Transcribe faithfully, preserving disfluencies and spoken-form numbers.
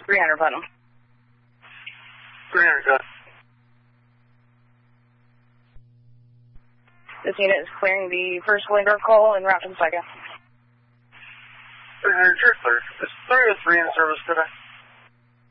three hundred Putnam. three hundred, got it. This unit is clearing the first Linger call and route to the second. three hundred, you're clear. Is three oh three in service today?